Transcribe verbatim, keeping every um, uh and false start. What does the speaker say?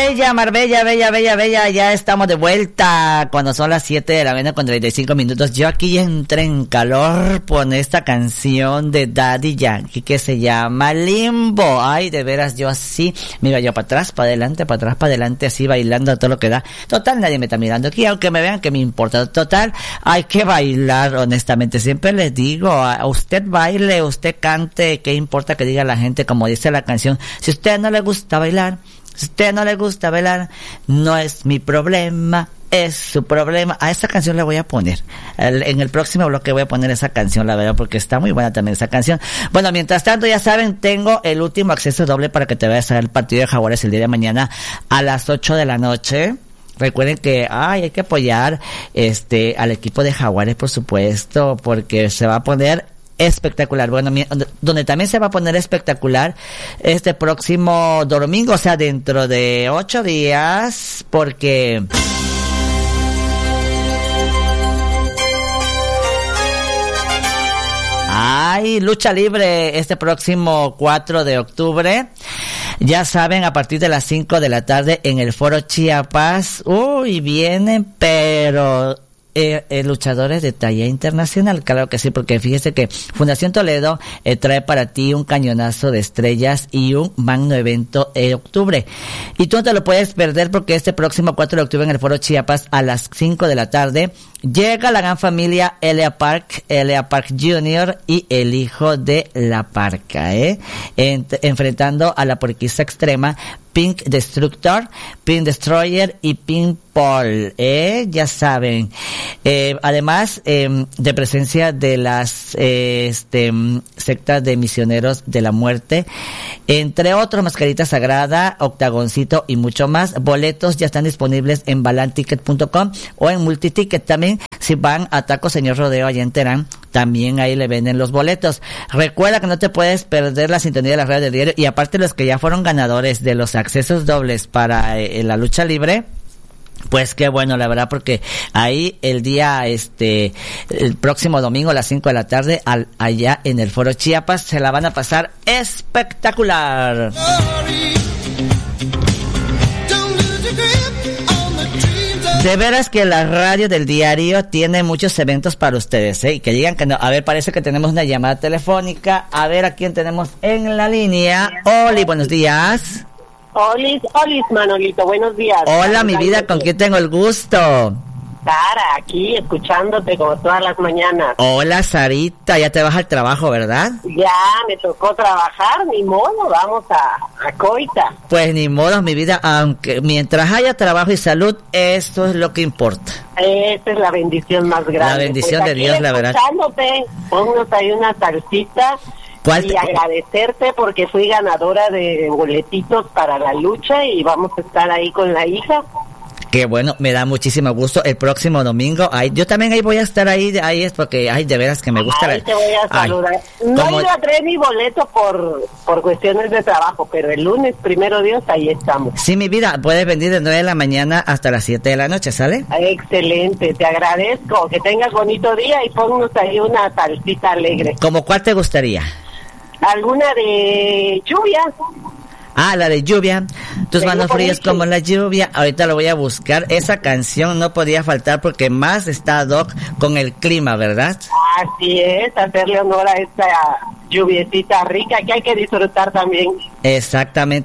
Marbella, Marbella, bella, bella, bella, ya estamos de vuelta cuando son las siete de la mañana con treinta y cinco minutos. Yo aquí entré en calor con esta canción de Daddy Yankee que se llama Limbo. Ay, de veras, yo así, mira, yo para atrás, para adelante, para atrás, para adelante, así bailando a todo lo que da. Total, nadie me está mirando aquí, aunque me vean que me importa. Total, hay que bailar, honestamente. Siempre les digo, a usted baile, usted cante, qué importa que diga la gente, como dice la canción. Si a usted no le gusta bailar, si a usted no le gusta bailar, no es mi problema, es su problema. A esta canción le voy a poner. El, en el próximo bloque voy a poner esa canción, la verdad, porque está muy buena también esa canción. Bueno, mientras tanto, ya saben, tengo el último acceso doble para que te vayas al partido de Jaguares el día de mañana a las ocho de la noche. Recuerden que ay, hay que apoyar este al equipo de Jaguares, por supuesto, porque se va a poner espectacular. Bueno, donde también se va a poner espectacular este próximo domingo, o sea, dentro de ocho días, porque hay lucha libre este próximo cuatro de octubre. Ya saben, a partir de las cinco de la tarde en el Foro Chiapas. Uy, vienen, pero Eh, eh, luchadores de talla internacional, claro que sí, porque fíjese que Fundación Toledo eh, trae para ti un cañonazo de estrellas y un magno evento en octubre. Y tú no te lo puedes perder porque este próximo cuatro de octubre en el Foro Chiapas a las cinco de la tarde llega la gran familia Elia Park, Elia Park junior y el hijo de la Parca, ¿eh? En, enfrentando a la porquisa extrema Pink Destructor, Pink Destroyer y Pink Paul, eh, ya saben. Eh, además, eh, de presencia de las, eh, este, sectas de misioneros de la muerte, entre otros, Mascarita Sagrada, Octagoncito y mucho más. Boletos ya están disponibles en balanticket punto com o en Multiticket también. Si van a Taco Señor Rodeo allá en Terán, también ahí le venden los boletos. Recuerda que no te puedes perder la sintonía de la radio del diario, y aparte los que ya fueron ganadores de los accesos dobles para eh, la lucha libre, pues qué bueno, la verdad, porque ahí el día, este, el próximo domingo a las cinco de la tarde, al, allá en el Foro Chiapas, se la van a pasar espectacular. De veras que la radio del diario tiene muchos eventos para ustedes, ¿eh? Y que digan que no. A ver, parece que tenemos una llamada telefónica. A ver, ¿a quién tenemos en la línea? Oli, buenos días. Olis, Olis, Manolito, buenos días. Hola, mi vida, ¿con quién tengo el gusto? Sara, aquí escuchándote como todas las mañanas. Hola, Sarita, ya te vas al trabajo, ¿verdad? Ya, me tocó trabajar, ni modo, vamos a, a coita. Pues ni modo, mi vida, aunque mientras haya trabajo y salud, eso es lo que importa. Esa es la bendición más grande. La bendición pues de Dios, la verdad. Escuchándote, ponnos ahí una salsita. ¿Cuál y te... agradecerte porque fui ganadora de boletitos para la lucha y vamos a estar ahí con la hija. Qué bueno, me da muchísimo gusto. El próximo domingo, ay, yo también ahí voy a estar ahí, ahí es porque, ay, de veras que me gusta. Ahí te voy a saludar. Ay, no como... iba a traer mi boleto por, por cuestiones de trabajo, pero el lunes, primero Dios, ahí estamos. Sí, mi vida, puedes venir de nueve de la mañana hasta las siete de la noche, ¿sale? Excelente, te agradezco. Que tengas bonito día y ponnos ahí una salsita alegre. ¿Cómo cuál te gustaría? ¿Alguna de lluvia? Ah, la de lluvia. Tus manos frías como la lluvia. Ahorita lo voy a buscar. Esa canción no podía faltar porque más está ad hoc con el clima, ¿verdad? Así es, hacerle honor a esta lluviecita rica que hay que disfrutar también. Exactamente.